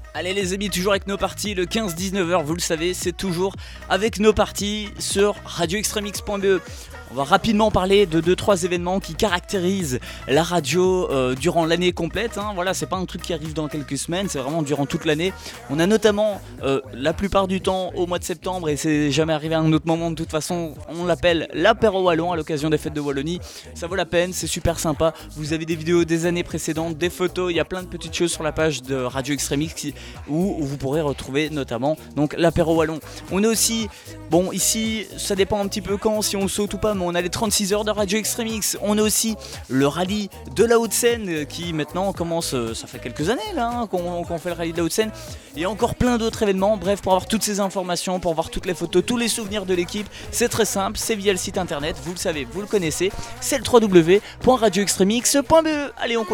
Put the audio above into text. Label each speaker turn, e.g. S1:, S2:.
S1: Allez les amis, toujours avec nos parties, le 15-19h, vous le savez, c'est toujours avec nos parties sur radioextremx.be. On va rapidement parler de 2-3 événements qui caractérisent la radio durant l'année complète. Voilà, c'est pas un truc qui arrive dans quelques semaines, c'est vraiment durant toute l'année. On a notamment la plupart du temps au mois de septembre, et c'est jamais arrivé à un autre moment de toute façon, on l'appelle l'apéro wallon à l'occasion des fêtes de Wallonie. Ça vaut la peine, c'est super sympa. Vous avez des vidéos des années précédentes, des photos, il y a plein de petites choses sur la page de Radio Extremix où vous pourrez retrouver notamment donc l'apéro wallon. On est aussi, bon ici ça dépend un petit peu quand, si on saute ou pas, mais on a les 36 heures de Radio Extremix. On a aussi le rallye de la Haute-Seine qui maintenant commence, ça fait quelques années là qu'on fait le rallye de la Haute-Seine. Il y a encore plein d'autres événements. Bref, pour avoir toutes ces informations, pour voir toutes les photos, tous les souvenirs de l'équipe, c'est très simple, c'est via le site internet, vous le savez, vous le connaissez, c'est le www.radioextremx.be. Allez, on continue.